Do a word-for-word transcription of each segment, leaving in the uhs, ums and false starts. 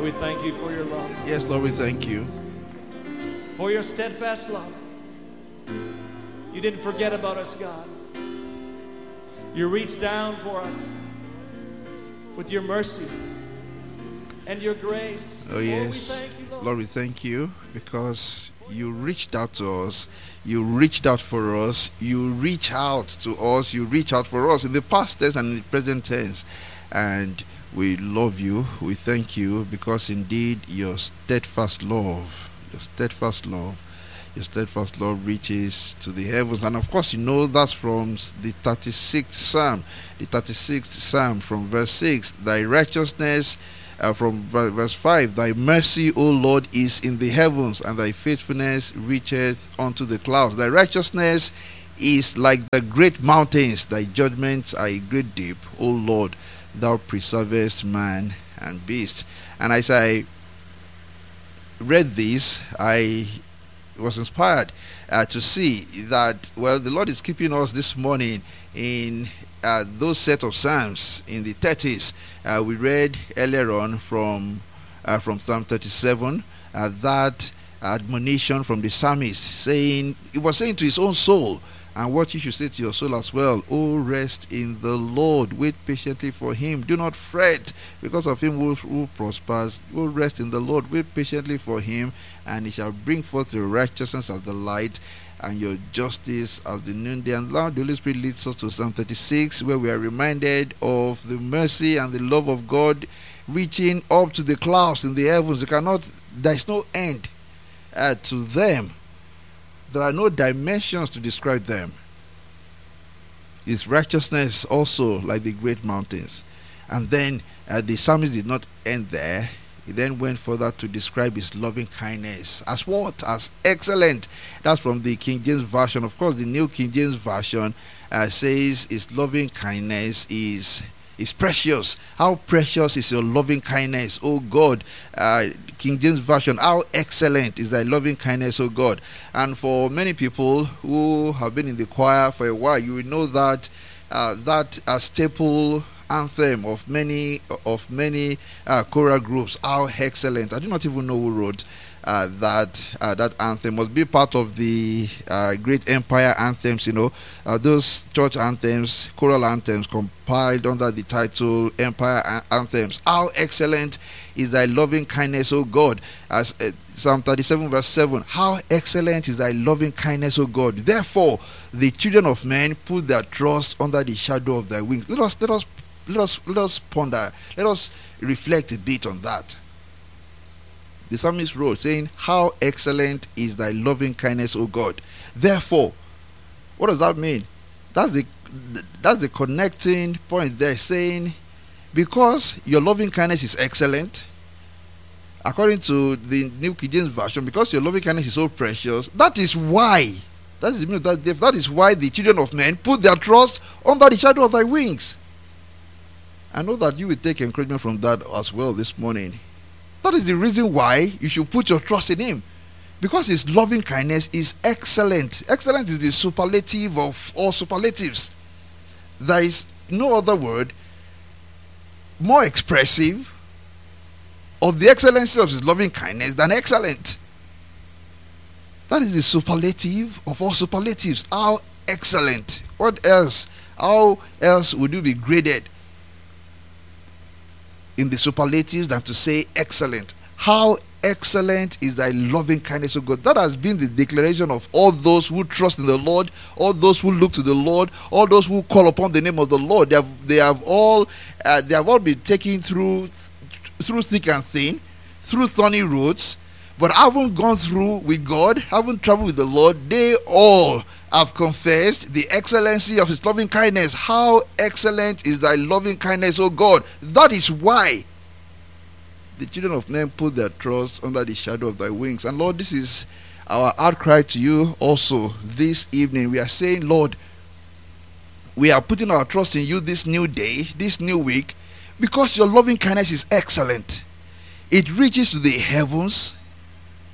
we thank you for your love, Yes, Lord, we thank you. for your steadfast love. You didn't forget about us, God. You reached down for us with your mercy and your grace. Oh, we yes. thank you, Lord. Lord, we thank you because you reached out to us. You reached out for us. You reach out to us. You reach out for us in the past tense and in the present tense. And we love you. We thank you because indeed your steadfast love, your steadfast love, your steadfast love reaches to the heavens. And of course, you know that's from the thirty-sixth Psalm. The thirty-sixth Psalm from verse six. Thy righteousness, uh, from verse five. Thy mercy, O Lord, is in the heavens, and thy faithfulness reacheth unto the clouds. Thy righteousness is like the great mountains. Thy judgments are a great deep. O Lord, thou preservest man and beast. And as I read this, I was inspired uh, to see that, well, the Lord is keeping us this morning in uh, those set of psalms in the thirties. Uh, we read earlier on from uh, from Psalm thirty-seven, uh, that admonition from the psalmist, saying, he was saying to his own soul, and what you should say to your soul as well: oh, rest in the Lord, wait patiently for him, do not fret because of him who, who prospers. Oh, rest in the Lord, wait patiently for him, and he shall bring forth your righteousness as the light and your justice as the noonday. And now the Holy Spirit leads us to Psalm thirty-six, where we are reminded of the mercy and the love of God reaching up to the clouds in the heavens. You cannot, there is no end uh, to them. There are no dimensions to describe them. His righteousness also like the great mountains. And then uh, the psalmist did not end there. He then went further to describe his loving kindness as what? As excellent. That's from the King James Version. Of course, the New King James Version uh, says his loving kindness is is precious. How precious is your loving kindness, O God? Uh, King James Version, how excellent is thy loving kindness, O God? And for many people who have been in the choir for a while, you will know that uh, that a staple anthem of many of many uh, choral groups. How excellent! I do not even know who wrote uh, that uh, that anthem. Must be part of the uh, great empire anthems. You know, uh, those church anthems, choral anthems compiled under the title Empire An- Anthems. How excellent is thy loving kindness, O God? As uh, Psalm thirty-seven verse seven. How excellent is thy loving kindness, O God? Therefore, the children of men put their trust under the shadow of thy wings. Let us let us let us let us ponder. Let us reflect a bit on that. The psalmist wrote, saying, how excellent is thy loving kindness, O God. Therefore, what does that mean? That's the that's the connecting point there, saying, because your loving kindness is excellent, according to the New King James Version, because your loving kindness is so precious, that is why, that is, that, that is why the children of men put their trust under the shadow of thy wings. I know that you will take encouragement from that as well this morning. That is the reason why you should put your trust in him. Because his loving kindness is excellent. Excellent is the superlative of all superlatives. There is no other word more expressive of the excellency of his loving kindness than excellent. That is the superlative of all superlatives. How excellent. What else? How else would you be graded in the superlatives than to say excellent? How excellent is thy loving kindness, O God? That has been the declaration of all those who trust in the Lord, all those who look to the Lord, all those who call upon the name of the Lord. They have, they have all, uh, they have all been taken through, through thick and thin, through thorny roads, but haven't gone through with God, haven't traveled with the Lord. They all have confessed the excellency of his loving kindness. How excellent is thy loving kindness, O God? That is why the children of men put their trust under the shadow of thy wings. And Lord, this is our outcry to you also this evening. We are saying, Lord, we are putting our trust in you this new day, this new week, because your loving kindness is excellent. It reaches to the heavens,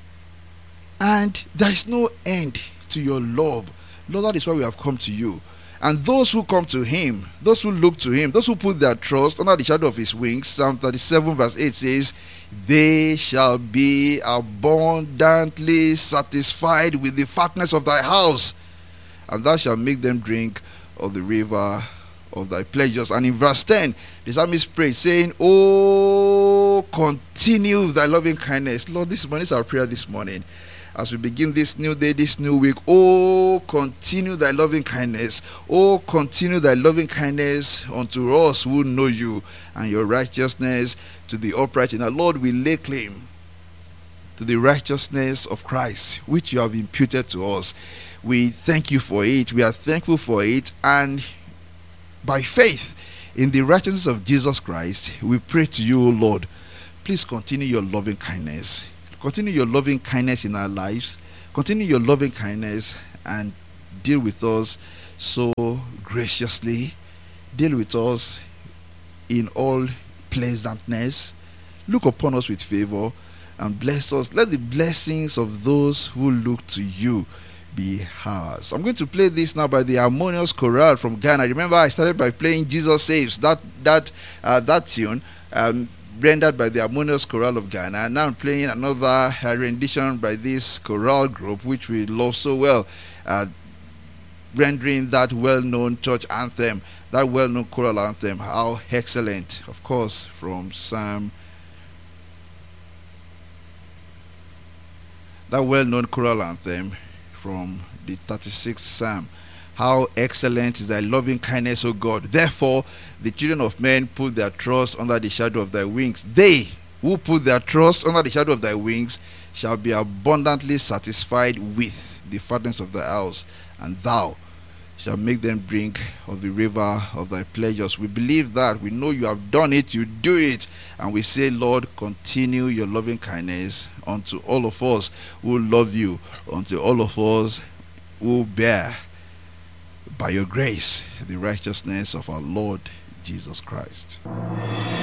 and there is no end to your love. Lord, that is why we have come to you. And those who come to him, those who look to him, those who put their trust under the shadow of his wings, Psalm thirty-seven verse eight says, they shall be abundantly satisfied with the fatness of thy house, and thou shalt make them drink of the river of thy pleasures. And in verse ten, the psalmist prays, saying, oh, continue thy loving kindness. Lord, this morning is our prayer this morning. As we begin this new day, this new week, oh, continue thy loving kindness. Oh, continue thy loving kindness unto us who know you, and your righteousness to the upright. And our Lord, we lay claim to the righteousness of Christ, which you have imputed to us. We thank you for it. We are thankful for it. And by faith in the righteousness of Jesus Christ, we pray to you, O Lord, please continue your loving kindness. Continue your loving kindness in our lives. Continue your loving kindness and deal with us so graciously. Deal with us in all pleasantness. Look upon us with favor and bless us. Let the blessings of those who look to you be ours. I'm going to play this now by the Harmonious Chorale from Ghana. Remember, I started by playing Jesus Saves, that that uh, that tune. Um, rendered by the Harmonious Chorale of Ghana. Now I'm playing another rendition by this chorale group, which we love so well, uh, rendering that well-known church anthem, that well-known choral anthem, How Excellent, of course, from Psalm, that well-known choral anthem from the thirty-sixth Psalm. How excellent is thy loving kindness, O God. Therefore, the children of men put their trust under the shadow of thy wings. They who put their trust under the shadow of thy wings shall be abundantly satisfied with the fatness of thy house, and thou shalt make them drink of the river of thy pleasures. We believe that. We know you have done it. You do it. And we say, Lord, continue your loving kindness unto all of us who love you, unto all of us who bear by your grace the righteousness of our Lord Jesus Christ.